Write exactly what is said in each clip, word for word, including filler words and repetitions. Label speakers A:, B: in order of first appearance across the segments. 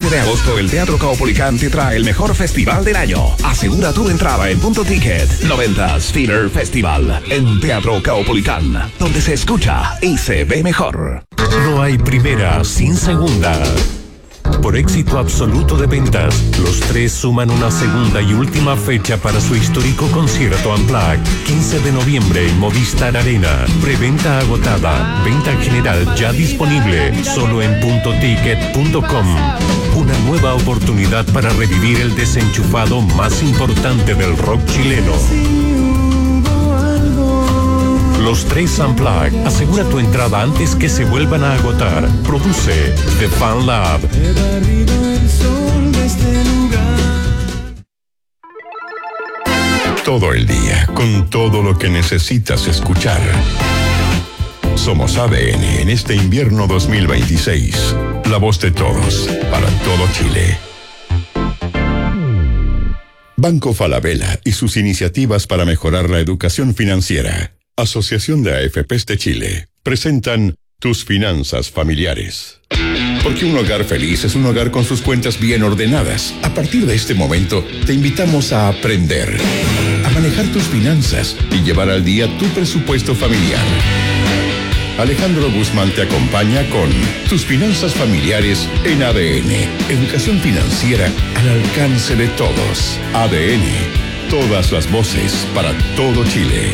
A: veinte de agosto, el Teatro Caupolicán te trae el mejor festival del año. Asegura tu entrada en Punto Ticket. noventas Theater Festival en Teatro Caupolicán, donde se escucha y se ve mejor.
B: No hay primera sin segunda. Por éxito absoluto de ventas, los tres suman una segunda y última fecha para su histórico concierto Unplugged, quince de noviembre en Movistar Arena. Preventa agotada, venta general ya disponible, solo en punto ticket punto com. Una nueva oportunidad para revivir el desenchufado más importante del rock chileno. Los tres Unplugged. Asegura tu entrada antes que se vuelvan a agotar. Produce The Fan Lab.
C: Todo el día, con todo lo que necesitas escuchar. Somos A D N en este invierno dos mil veintiséis. La voz de todos, para todo Chile. Banco Falabella y sus iniciativas para mejorar la educación financiera. Asociación de A F Pes de Chile, presentan Tus Finanzas Familiares. Porque un hogar feliz es un hogar con sus cuentas bien ordenadas. A partir de este momento, te invitamos a aprender, a manejar tus finanzas y llevar al día tu presupuesto familiar. Alejandro Guzmán te acompaña con Tus Finanzas Familiares en A D N. Educación financiera al alcance de todos. A D N. Todas las voces para todo Chile.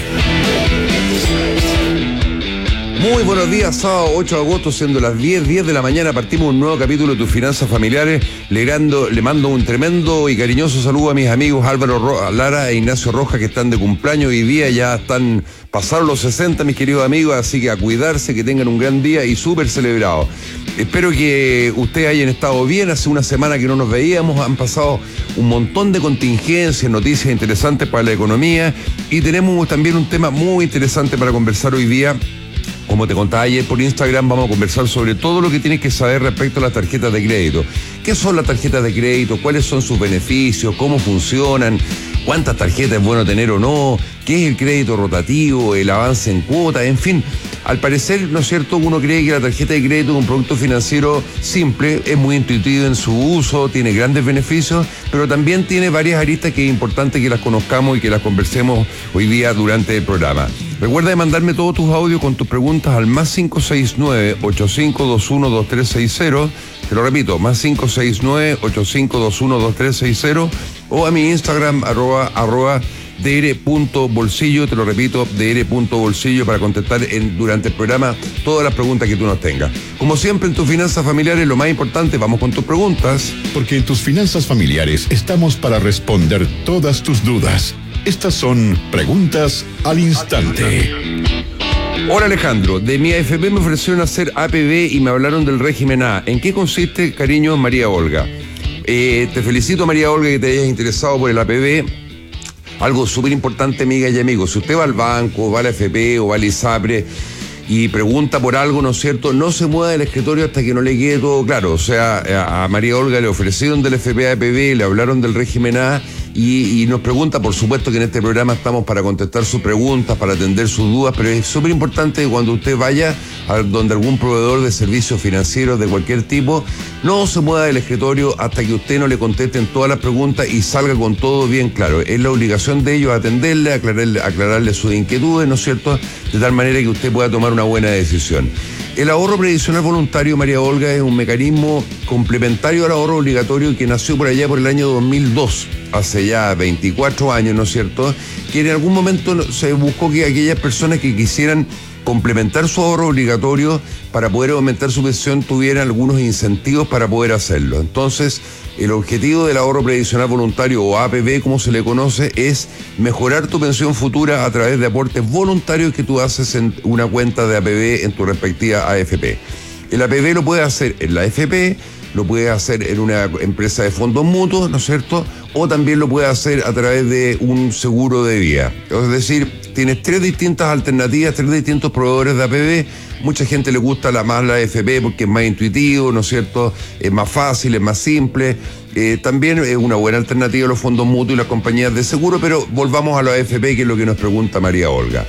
D: Muy buenos días, sábado ocho de agosto, siendo las diez, diez de la mañana, partimos un nuevo capítulo de Tus Finanzas Familiares. Le, grando, le mando un tremendo y cariñoso saludo a mis amigos Álvaro Ro- Lara e Ignacio Rojas, que están de cumpleaños hoy día, ya están, pasaron los sesenta, mis queridos amigos, así que a cuidarse, que tengan un gran día y súper celebrado. Espero que ustedes hayan estado bien. Hace una semana que no nos veíamos, han pasado un montón de contingencias, noticias interesantes para la economía, y tenemos también un tema muy interesante para conversar hoy día. Como te contaba ayer por Instagram, vamos a conversar sobre todo lo que tienes que saber respecto a las tarjetas de crédito. ¿Qué son las tarjetas de crédito? ¿Cuáles son sus beneficios? ¿Cómo funcionan? ¿Cuántas tarjetas es bueno tener o no? ¿Qué es el crédito rotativo? ¿El avance en cuotas? En fin, al parecer, ¿no es cierto? Uno cree que la tarjeta de crédito es un producto financiero simple, es muy intuitivo en su uso, tiene grandes beneficios, pero también tiene varias aristas que es importante que las conozcamos y que las conversemos hoy día durante el programa. Recuerda de mandarme todos tus audios con tus preguntas al más cinco seis nueve, ocho cinco dos uno, dos tres seis cero. Te lo repito, más cinco seis nueve, ocho cinco dos uno, dos tres seis cero, o a mi Instagram, arroba, arroba, dr.bolsillo, te lo repito, dr.bolsillo, para contestar en, durante el programa todas las preguntas que tú nos tengas. Como siempre en Tus Finanzas Familiares, lo más importante, vamos con tus preguntas.
C: Porque en Tus Finanzas Familiares estamos para responder todas tus dudas. Estas son preguntas al instante.
D: Hola Alejandro, de mi A F P me ofrecieron hacer A P B y me hablaron del régimen A. ¿En qué consiste, cariño, María Olga? Eh, te felicito, María Olga, que te hayas interesado por el A P B. Algo súper importante, amigas y amigos, si usted va al banco, va a la A F P o va al ISAPRE y pregunta por algo, ¿no es cierto?, no se mueva del escritorio hasta que no le quede todo claro. O sea, a María Olga le ofrecieron del F P A P B, le hablaron del régimen A y, y nos pregunta, por supuesto que en este programa estamos para contestar sus preguntas, para atender sus dudas, pero es súper importante que cuando usted vaya a donde algún proveedor de servicios financieros de cualquier tipo, no se mueva del escritorio hasta que usted no le contesten todas las preguntas y salga con todo bien claro. Es la obligación de ellos atenderle, aclararle, aclararle sus inquietudes, ¿no es cierto?, de tal manera que usted pueda tomar una buena decisión. El ahorro previsional voluntario, María Olga, es un mecanismo complementario al ahorro obligatorio que nació por allá por el año dos mil dos, hace ya veinticuatro años, ¿no es cierto?, que en algún momento se buscó que aquellas personas que quisieran complementar su ahorro obligatorio para poder aumentar su pensión tuvieran algunos incentivos para poder hacerlo. Entonces, el objetivo del ahorro previsional voluntario, o A P B como se le conoce, es mejorar tu pensión futura a través de aportes voluntarios que tú haces en una cuenta de A P B en tu respectiva A F P. El A P B lo puedes hacer en la A F P, lo puedes hacer en una empresa de fondos mutuos, ¿no es cierto?, o también lo puedes hacer a través de un seguro de vida. Es decir, tienes tres distintas alternativas, tres distintos proveedores de A P B. Mucha gente le gusta la más la A F P porque es más intuitivo, ¿no es cierto?, es más fácil, es más simple. Eh, también es una buena alternativa los fondos mutuos y las compañías de seguro, pero volvamos a la A F P, que es lo que nos pregunta María Olga.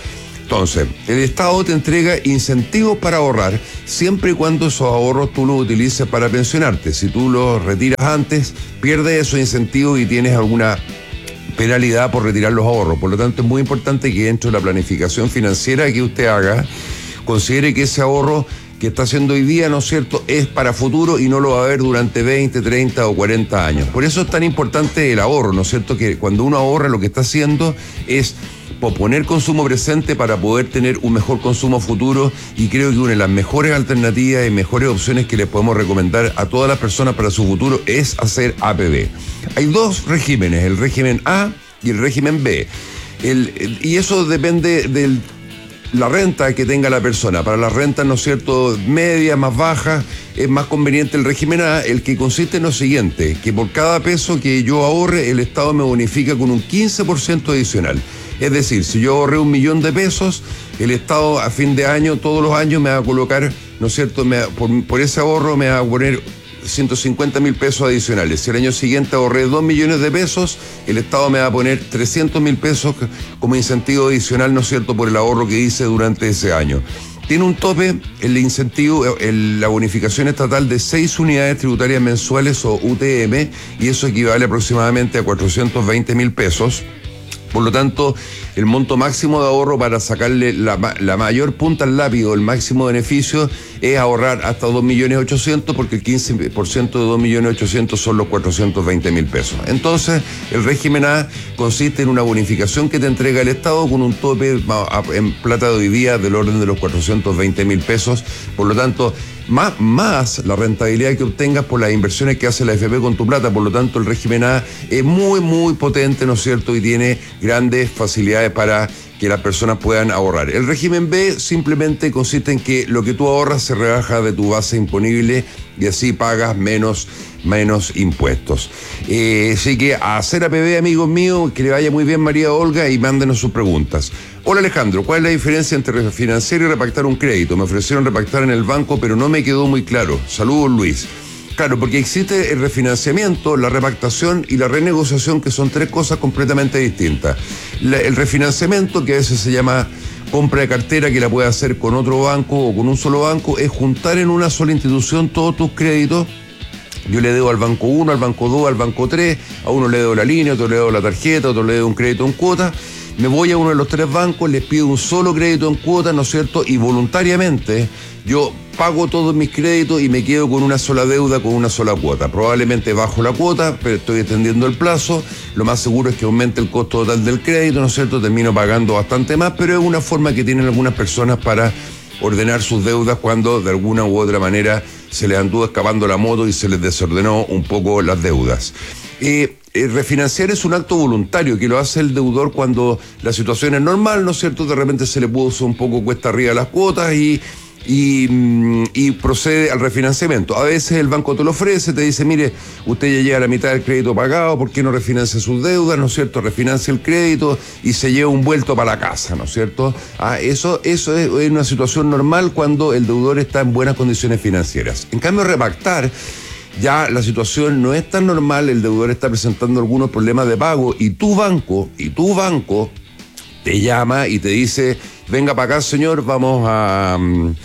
D: Entonces, el Estado te entrega incentivos para ahorrar, siempre y cuando esos ahorros tú los utilices para pensionarte. Si tú los retiras antes, pierdes esos incentivos y tienes alguna penalidad por retirar los ahorros. Por lo tanto, es muy importante que dentro de la planificación financiera que usted haga, considere que ese ahorro que está haciendo hoy día, ¿no es cierto?, es para futuro y no lo va a ver durante veinte, treinta o cuarenta años. Por eso es tan importante el ahorro, ¿no es cierto?, que cuando uno ahorra lo que está haciendo es posponer consumo presente para poder tener un mejor consumo futuro, y creo que una de las mejores alternativas y mejores opciones que les podemos recomendar a todas las personas para su futuro es hacer A P B. Hay dos regímenes, el régimen A y el régimen B. El, el, y eso depende del la renta que tenga la persona. Para las rentas, ¿no es cierto?, media, más baja, es más conveniente el régimen A, el que consiste en lo siguiente, que por cada peso que yo ahorre, el Estado me bonifica con un quince por ciento adicional. Es decir, si yo ahorré un millón de pesos, el Estado a fin de año, todos los años, me va a colocar, ¿no es cierto?, me va, por, por ese ahorro me va a poner ciento cincuenta mil pesos adicionales. Si el año siguiente ahorré dos millones de pesos, el Estado me va a poner trescientos mil pesos como incentivo adicional, ¿no es cierto?, por el ahorro que hice durante ese año. Tiene un tope el incentivo, el, la bonificación estatal de seis unidades tributarias mensuales o U T M, y eso equivale aproximadamente a cuatrocientos veinte mil pesos. Por lo tanto, el monto máximo de ahorro para sacarle la, la mayor punta al lápiz o el máximo beneficio es ahorrar hasta dos millones ochocientos mil, porque el quince por ciento de dos millones ochocientos mil son los cuatrocientos veinte mil pesos. Entonces, el régimen A consiste en una bonificación que te entrega el Estado con un tope en plata de hoy día del orden de los cuatrocientos veinte mil pesos. Por lo tanto, Más, más la rentabilidad que obtengas por las inversiones que hace la A F P con tu plata. Por lo tanto, el régimen A es muy, muy potente, ¿no es cierto?, y tiene grandes facilidades para que las personas puedan ahorrar. El régimen B simplemente consiste en que lo que tú ahorras se rebaja de tu base imponible y así pagas menos, menos impuestos. Eh, así que a hacer A P B, amigos míos, que le vaya muy bien, María Olga, y mándenos sus preguntas. Hola Alejandro, ¿cuál es la diferencia entre refinanciar y repactar un crédito? Me ofrecieron repactar en el banco, pero no me quedó muy claro. Saludos, Luis. Claro, porque existe el refinanciamiento, la repactación y la renegociación, que son tres cosas completamente distintas. La, el refinanciamiento, que a veces se llama compra de cartera, que la puede hacer con otro banco o con un solo banco, es juntar en una sola institución todos tus créditos. Yo le debo al banco uno, al banco dos, al banco tres, a uno le debo la línea, a otro le debo la tarjeta, a otro le debo un crédito en cuota. Me voy a uno de los tres bancos, les pido un solo crédito en cuota, ¿no es cierto?, y voluntariamente yo pago todos mis créditos y me quedo con una sola deuda, con una sola cuota. Probablemente bajo la cuota, pero estoy extendiendo el plazo. Lo más seguro es que aumente el costo total del crédito, ¿no es cierto?, termino pagando bastante más, pero es una forma que tienen algunas personas para ordenar sus deudas cuando de alguna u otra manera se les anduvo escapando la moto y se les desordenó un poco las deudas. Eh, eh, refinanciar es un acto voluntario que lo hace el deudor cuando la situación es normal, ¿no es cierto? De repente se le puso un poco cuesta arriba las cuotas y, y, y procede al refinanciamiento. A veces el banco te lo ofrece, te dice, mire, usted ya llega a la mitad del crédito pagado, ¿por qué no refinancia sus deudas, ¿no es cierto? Refinancia el crédito y se lleva un vuelto para la casa, ¿no es cierto? Ah, eso, eso es una situación normal cuando el deudor está en buenas condiciones financieras. En cambio, repactar, ya la situación no es tan normal, el deudor está presentando algunos problemas de pago y tu banco, y tu banco te llama y te dice, venga para acá, señor, vamos a...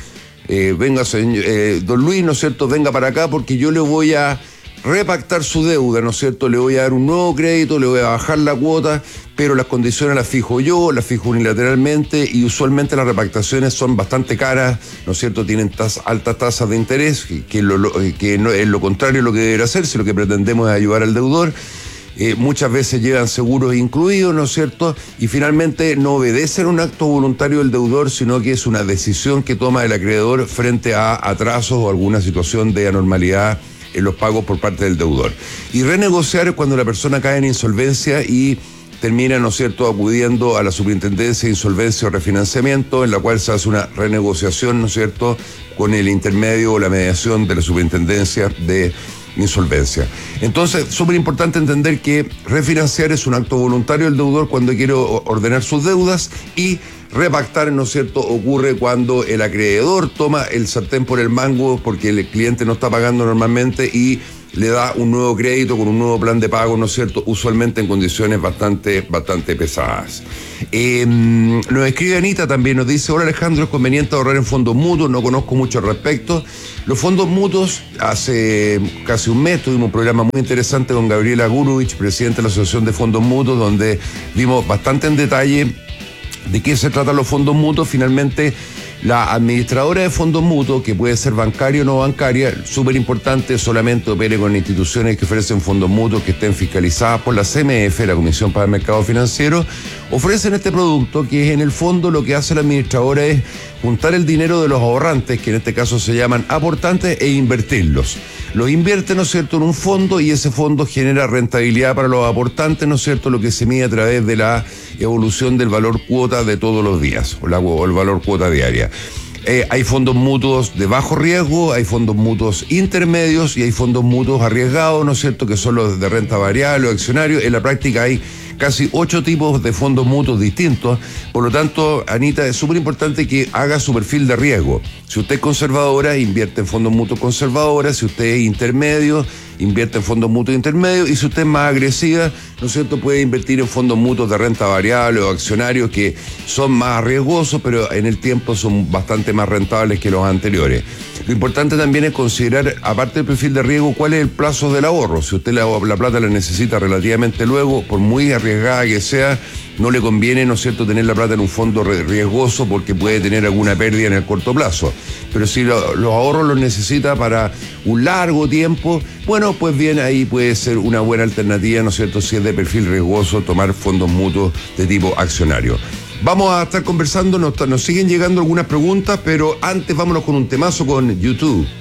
D: Eh, venga, señor, eh, don Luis, ¿no es cierto?, venga para acá porque yo le voy a repactar su deuda, ¿no es cierto?, le voy a dar un nuevo crédito, le voy a bajar la cuota, pero las condiciones las fijo yo, las fijo unilateralmente, y usualmente las repactaciones son bastante caras, ¿no es cierto?, tienen tas, altas tasas de interés, que, lo, lo, que no, es lo contrario de lo que debería hacer, si lo que pretendemos es ayudar al deudor. Eh, muchas veces llevan seguros incluidos, ¿no es cierto?, y finalmente no obedecen un acto voluntario del deudor, sino que es una decisión que toma el acreedor frente a atrasos o alguna situación de anormalidad en los pagos por parte del deudor. Y renegociar es cuando la persona cae en insolvencia y termina, ¿no es cierto?, acudiendo a la Superintendencia de Insolvencia o Refinanciamiento, en la cual se hace una renegociación, ¿no es cierto?, con el intermedio o la mediación de la Superintendencia de Insolvencia. Entonces, súper importante entender que refinanciar es un acto voluntario del deudor cuando quiere ordenar sus deudas, y repactar, ¿no es cierto?, ocurre cuando el acreedor toma el sartén por el mango porque el cliente no está pagando normalmente y le da un nuevo crédito con un nuevo plan de pago, ¿no es cierto?, usualmente en condiciones bastante, bastante pesadas. Eh, nos escribe Anita también, nos dice: hola Alejandro, es conveniente ahorrar en fondos mutuos, no conozco mucho al respecto. Los fondos mutuos, hace casi un mes tuvimos un programa muy interesante con Gabriela Guruvich, presidente de la Asociación de Fondos Mutuos, donde vimos bastante en detalle de qué se tratan los fondos mutuos. Finalmente, la administradora de fondos mutuos, que puede ser bancaria o no bancaria, súper importante, solamente opere con instituciones que ofrecen fondos mutuos que estén fiscalizadas por la C M F, la Comisión para el Mercado Financiero. Ofrecen este producto que es, en el fondo, lo que hace la administradora es juntar el dinero de los ahorrantes, que en este caso se llaman aportantes, e invertirlos. Los invierte, ¿no es cierto?, en un fondo, y ese fondo genera rentabilidad para los aportantes, ¿no es cierto?, lo que se mide a través de la evolución del valor cuota de todos los días, o, la, o el valor cuota diaria. Eh, hay fondos mutuos de bajo riesgo, hay fondos mutuos intermedios y hay fondos mutuos arriesgados, ¿no es cierto?, que son los de renta variable o accionarios. En la práctica hay casi ocho tipos de fondos mutuos distintos. Por lo tanto, Anita, es súper importante que haga su perfil de riesgo. Si usted es conservadora, invierte en fondos mutuos conservadores. Si usted es intermedio, invierte en fondos mutuos intermedios. Y si usted es más agresiva, ¿no es cierto?, puede invertir en fondos mutuos de renta variable o accionarios, que son más riesgosos, pero en el tiempo son bastante más rentables que los anteriores. Lo importante también es considerar, aparte del perfil de riesgo, cuál es el plazo del ahorro. Si usted la, la plata la necesita relativamente luego, por muy arriesgada que sea, no le conviene, ¿no es cierto?, tener la plata en un fondo riesgoso, porque puede tener alguna pérdida en el corto plazo. Pero si lo, los ahorros los necesita para un largo tiempo, bueno, pues bien, ahí puede ser una buena alternativa, ¿no es cierto?, si es de perfil riesgoso, tomar fondos mutuos de tipo accionario. Vamos a estar conversando, nos, nos siguen llegando algunas preguntas, pero antes vámonos con un temazo con YouTube.